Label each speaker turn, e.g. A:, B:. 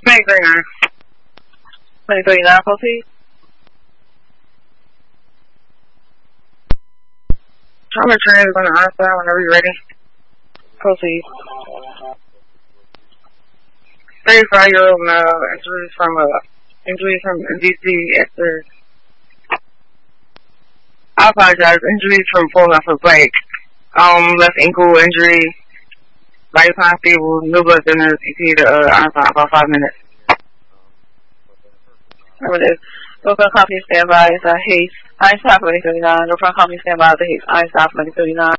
A: 2039.
B: 2039, proceed.
A: Trauma train is on the outside whenever you're ready.
B: Proceed.
A: 35-year-old male, injuries from DC after. I apologize. Injuries from falling off a bike. Left ankle injury. Lifetime stable. No blood thinners. ET to about 5 minutes.
B: Remember this. Northbound company standby. It's Hayes. I stop 2039. Northbound company standby. The Hayes. I stop 2039.